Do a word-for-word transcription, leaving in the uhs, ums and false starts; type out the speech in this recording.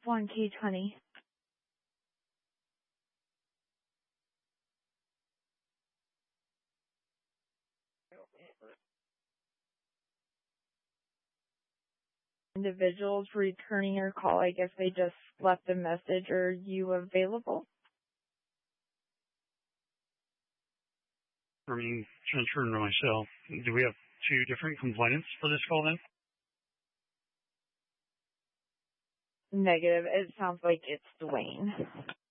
One Cage Honey. Individuals returning your call. I guess they just left a message. Are you available? I mean, transferring to myself. Do we have two different complainants for this call then? Negative. It sounds like it's Dwayne.